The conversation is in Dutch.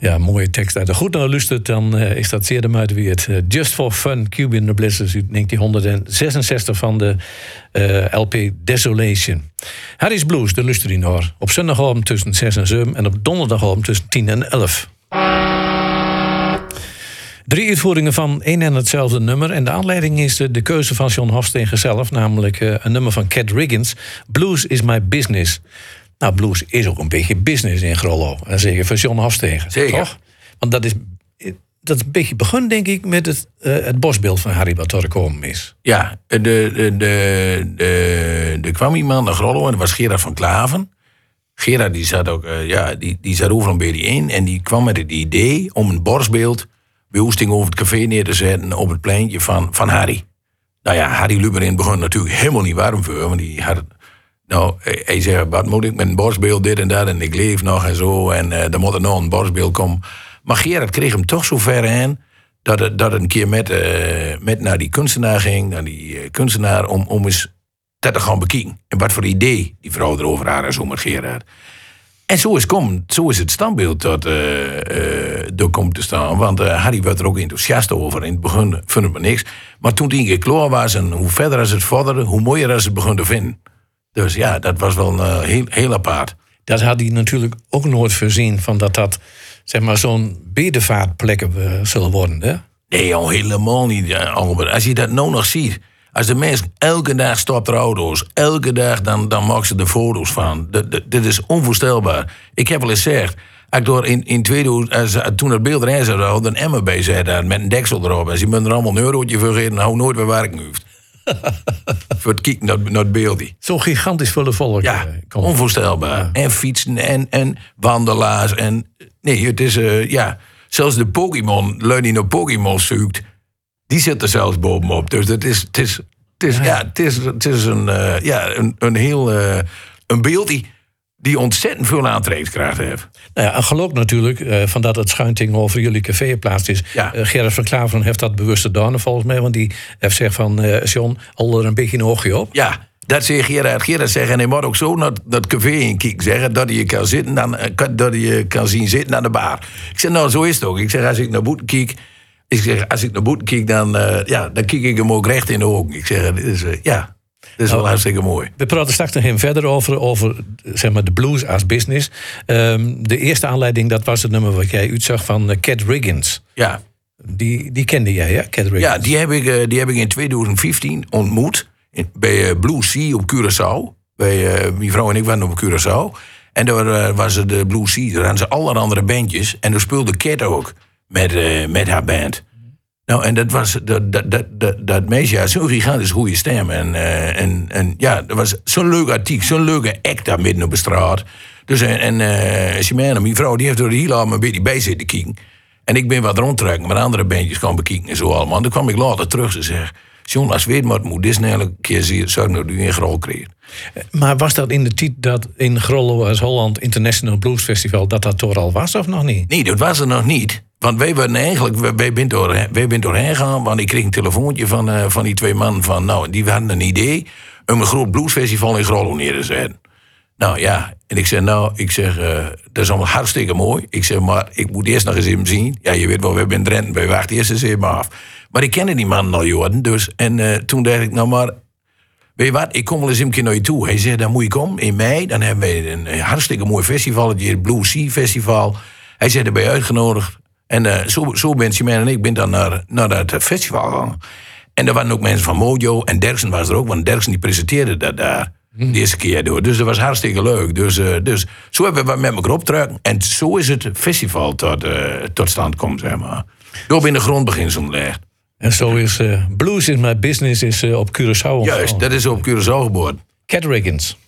Ja, mooie tekst. Als je goed naar luistert, dan is dat zeer de moeite waard. Just for Fun, Cuban in the Blizzards uit 1966 van de LP Desolation. Harry's Blues, de luister je naar. Op zondagavond tussen 6 en 7 en op donderdagavond tussen 10 en 11. 3 uitvoeringen van één en hetzelfde nummer. En de aanleiding is de keuze van John Hofstegen zelf. Namelijk een nummer van Cat Riggins. Blues is my business. Nou, blues is ook een beetje business in Grollo. En zeker van John Hofstegen. Zeker. Toch? Want dat is een beetje begonnen, denk ik, met het bosbeeld van Harry wat er gekomen is. Ja, er kwam iemand naar Grollo en dat was Gerard van Klaven. Gerard die zat ook, die zat overal bij die in. En die kwam met het idee om een borstbeeld bij Oesting over het café neer te zetten op het pleintje van Harry. Nou ja, Harry Luberin begon natuurlijk helemaal niet warm voor, want die had... Nou, hij zei, wat moet ik met een borstbeeld, dit en dat, en ik leef nog en zo, en dan moet er nog een borstbeeld komen. Maar Gerard kreeg hem toch zo ver aan, dat het een keer met naar die kunstenaar ging, naar die kunstenaar, om eens dat te gaan bekijken. En wat voor idee die vrouw erover had, en zo met Gerard. En zo is het standbeeld dat er komt te staan. Want Harry werd er ook enthousiast over. In het begin vond het me niks. Maar toen het een keer klaar was en hoe verder als het vorderde, hoe mooier als het begon te vinden. Dus ja, dat was wel heel apart. Dat had hij natuurlijk ook nooit voorzien van dat zeg maar zo'n bedevaartplekken zullen worden, hè? Nee, helemaal niet, Albert. Als je dat nou nog ziet. Als de mensen elke dag stopt er auto's. Elke dag dan maken ze er foto's van. Dit is onvoorstelbaar. Ik heb wel eens gezegd. Als ik door in 2000, toen het beeld erin zat, had een emmer bij zat met een deksel erop. En ze moeten er allemaal een eurotje voor geven. Nou, nooit meer werken hoeft. Voor het kijken naar het beeldje. Zo gigantisch veel volk. Ja, onvoorstelbaar. Ja. En fietsen en wandelaars. Nee, het is... zelfs de Pokémon, lui die naar Pokémon zoekt, die zit er zelfs bovenop. Dus het is een heel een beeldje die ontzettend veel aantrekkingskracht heeft. Nou ja, en geloof natuurlijk van dat het schuinting over jullie café geplaatst is. Ja. Gerard van Klaveren heeft dat bewust gedaan volgens mij, want die heeft gezegd van John, al er een beetje een oogje op. Ja, dat zegt Gerard. Gerard zegt, en hij moet ook zo naar dat café in kijken, zeggen, dat je kan zitten, dat je kan zien zitten aan de bar. Ik zeg, nou, zo is het ook. Ik zeg, als ik naar buiten kijk, dan kijk ik hem ook recht in de ogen. Ik zeg, dit is wel hartstikke mooi. We praten straks nog even verder over zeg maar, de blues als business. De eerste aanleiding, dat was het nummer wat jij uitzag van Cat Riggins. Ja. Die kende jij, hè, Cat Riggins? Ja, die heb ik in 2015 ontmoet bij Blue Sea op Curaçao. Mijn vrouw en ik waren op Curaçao. En daar was het de Blue Sea. Daar hadden ze allerlei andere bandjes. En daar speelde Cat ook met haar band. Nou, en dat was dat meisje had zo'n gigantisch goede stem. En dat was zo'n leuk artikel, zo'n leuke act daar midden op de straat. Dus Simone, mijn vrouw, die heeft er heel lang een beetje bij zitten kijken. En ik ben wat rondtrekken, met andere bandjes gaan bekijken en zo allemaal. En toen kwam ik later terug en zeg, John, als weet wat moet dit snel een keer zien, zou ik nog in Grol krijgen. Maar was dat in de tijd dat in Grollo als Holland International Blues Festival dat toch al was of nog niet? Nee, dat was er nog niet. Want wij zijn doorheen gegaan, want ik kreeg een telefoontje van die twee mannen van, nou, die hadden een idee om een groot bluesfestival in Grollo neer te zetten. Nou ja, en ik zeg, dat is allemaal hartstikke mooi. Ik zeg, maar ik moet eerst nog eens hem zien. Ja, je weet wel, we hebben in Drenthe, wij wachten eerst eens even af. Maar ik kende die man al jaren, dus. En toen dacht ik, nou maar, weet je wat, ik kom wel eens een keer naar je toe. Hij zei, dan moet je komen in mei, dan hebben we een hartstikke mooi festival, het Blue Sea Festival. Hij zei, daar ben je uitgenodigd. En zo ben Simone en ik ben dan naar dat festival gegaan. En er waren ook mensen van Mojo. En Derksen was er ook, want Derksen die presenteerde dat daar de eerste keer door. Dus dat was hartstikke leuk. Dus zo hebben we wat met elkaar opgetrokken. En zo is het festival tot stand gekomen, zeg maar. Door in de grondbeginsel gelegd. En zo is Blues is My Business op Curaçao. Juist, dat is op Curaçao geboren. Cat Riggins.